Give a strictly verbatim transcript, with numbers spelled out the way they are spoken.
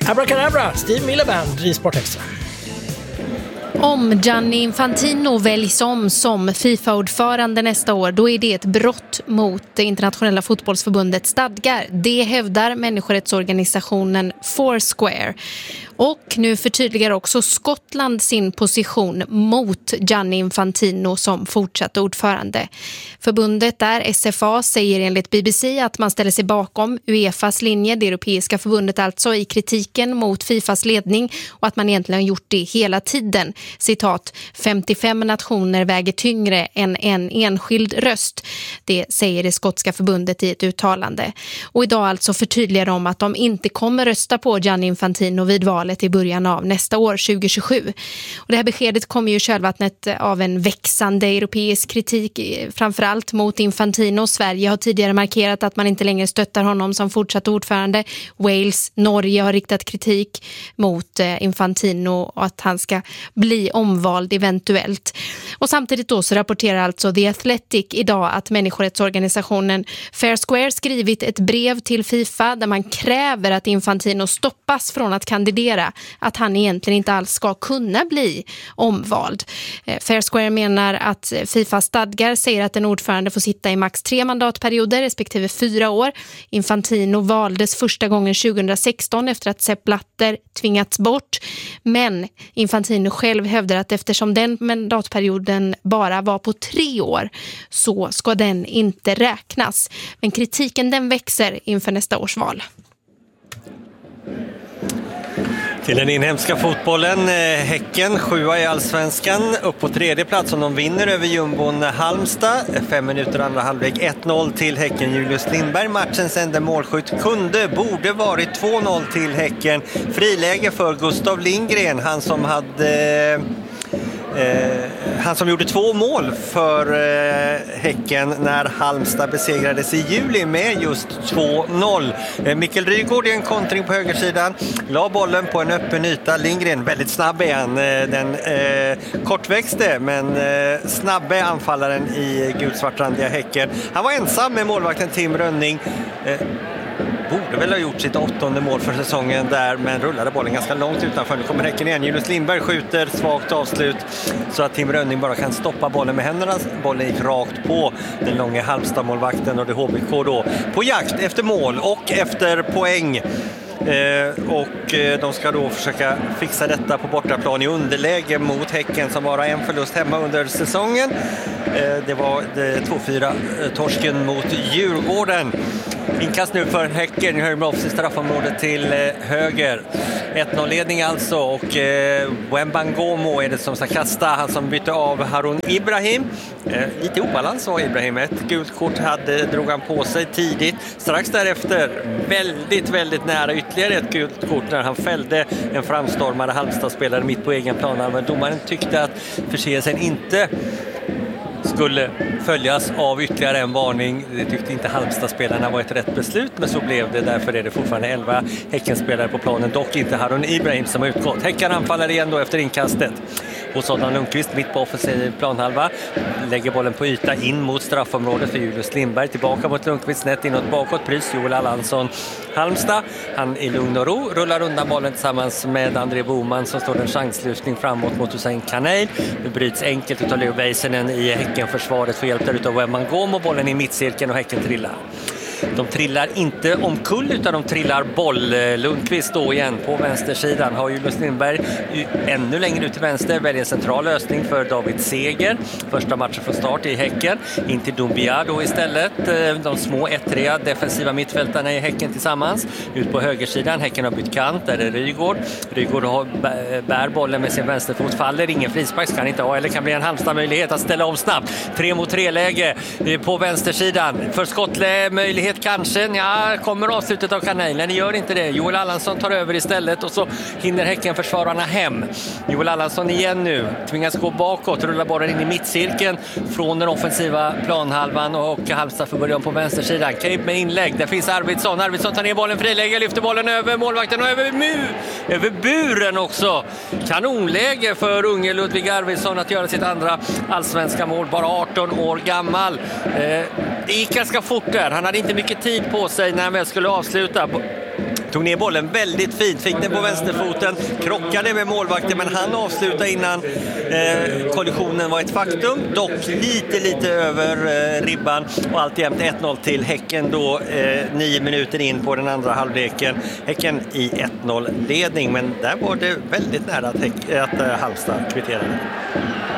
Abracadabra, Steve Miliband i Sport Extra. Om Gianni Infantino väljs om som FIFA-ordförande nästa år, då är det ett brott mot det internationella fotbollsförbundets stadgar. Det hävdar människorättsorganisationen Foursquare. Och nu förtydligar också Skottland sin position mot Gianni Infantino som fortsatt ordförande. Förbundet där, S F A, säger enligt B B C att man ställer sig bakom UEFAs linje, det europeiska förbundet alltså, i kritiken mot FIFAs ledning och att man egentligen har gjort det hela tiden. Citat, femtiofem nationer väger tyngre än en enskild röst. Det säger det skotska förbundet i ett uttalande. Och idag alltså förtydligar de att de inte kommer rösta på Gianni Infantino vid valet i början av nästa år, tjugo tjugosju. Och det här beskedet kommer ju i kölvattnet av en växande europeisk kritik, framförallt mot Infantino. Sverige har tidigare markerat att man inte längre stöttar honom som fortsatt ordförande. Wales, Norge har riktat kritik mot Infantino och att han ska bli omvald eventuellt. Och samtidigt då så rapporterar alltså The Athletic idag att människorättsorganisationen Foursquare skrivit ett brev till FIFA där man kräver att Infantino stoppas från att kandidera, att han egentligen inte alls ska kunna bli omvald. Foursquare menar att FIFA stadgar säger att en ordförande får sitta i max tre mandatperioder respektive fyra år. Infantino valdes första gången tjugohundrasexton efter att Sepp Blatter tvingats bort, men Infantino själv hävdar att eftersom den mandatperioden bara var på tre år så ska den inte räknas. Men kritiken den växer inför nästa års val. Till den inhemska fotbollen, Häcken, sjua i Allsvenskan, upp på tredje plats om de vinner över jumbon Halmstad. Fem minuter andra halvlek, ett noll till Häcken, Julius Lindberg. Matchens enda målskytt kunde, borde varit två noll till Häcken. Friläge för Gustav Lindgren, han som hade... Eh, han som gjorde två mål för eh, Häcken när Halmstad besegrades i juli med just två noll. Eh, Mikkel Rygaard i en kontring på högersidan, la bollen på en öppen yta. Lindgren, väldigt snabb är han, eh, den eh, kortväxte men eh, snabbe anfallaren i gulsvartrandiga Häcken. Han var ensam med målvakten Tim Rönning. Eh, Borde väl ha gjort sitt åttonde mål för säsongen där, men rullade bollen ganska långt utanför. Nu kommer Häcken igen. Julius Lindberg skjuter, svagt avslut så att Tim Rönning bara kan stoppa bollen med händerna. Bollen gick rakt på den långa Halmstad-målvakten och det H B K då på jakt efter mål och efter poäng. Eh, och eh, de ska då försöka fixa detta på bortaplan i underläge mot Häcken som bara en förlust hemma under säsongen. Eh, det var det två fyra eh, torsken mot Djurgården. Inkast nu för Häcken, höger med off i straffområdet till eh, höger. ett noll-ledning alltså och eh, Wembangomo är det som ska kasta. Han som bytte av Harun Ibrahim. Eh, lite obalans var Ibrahim. Ett gult kort hade, drog han på sig tidigt. Strax därefter väldigt, väldigt nära ytterligare ett gult kort när han fällde en framstormade Halmstad-spelare mitt på egen plan. Men domaren tyckte att förseelsen inte skulle följas av ytterligare en varning. Det tyckte inte Halmstad-spelarna var ett rätt beslut, men så blev det. Därför är det fortfarande elva Häcken-spelare på planen, dock inte Harun Ibrahim som har utgått. Häcken anfaller igen då efter inkastet. Och Adam Lundqvist mitt på offensiv planhalva lägger bollen på yta in mot straffområdet för Julius Lindberg. Tillbaka mot Lundqvist, snett inåt bakåt. Prys Joel Allansson, Halmstad. Han i lugn och ro rullar undan bollen tillsammans med André Boman som står en chanslyftning framåt mot Hussein Kanel. Det bryts enkelt utav Leo Väisänen i Häcken-försvaret för hjälp där utav Wembangomo och bollen i mittcirkeln och Häcken trillar. De trillar inte omkull utan de trillar boll. Lundqvist då igen på vänstersidan. Har Julius Lindberg ännu längre ut till vänster. Väljer en central lösning för David Seger. Första matchen från start i Häcken. In till Doumbia då istället. De små ettriga defensiva mittfältarna i Häcken tillsammans. Ut på högersidan. Häcken har bytt kant. Där är Rygaard. Rygaard har, bär bollen med sin vänsterfot. Faller. Ingen frispark kan inte ha. Eller kan bli en Halmstad-möjlighet att ställa om snabbt. Tre mot tre läge på vänstersidan. För skottlä möjlighet kanske, ja, kommer avslutet av kanalen. Det gör inte det. Joel Allansson tar över istället och så hinner Häcken försvararna hem. Joel Allansson igen nu. Tvingas gå bakåt, rulla bollen in i mittcirkeln från den offensiva planhalvan och Halmstad får börja på vänstersidan. Cape med inlägg. Där finns Arvidsson. Arvidsson tar ner bollen, friläge, lyfter bollen över målvakten och över mur. Över buren också. Kanonläge för unge Ludvig Arvidsson att göra sitt andra allsvenska mål. Bara arton år gammal. Eh, det gick ganska fort där. Han hade inte mycket tid på sig när han väl skulle avsluta. tog ner bollen väldigt fint, fick den på vänsterfoten, krockade med målvakten, men han avslutade innan eh, kollisionen var ett faktum, dock lite lite över eh, ribban, och alltjämt ett noll till Häcken då eh, nio minuter in på den andra halvleken. Häcken i ett noll ledning, men där var det väldigt nära att, Häck, att eh, Halmstad kvitterade.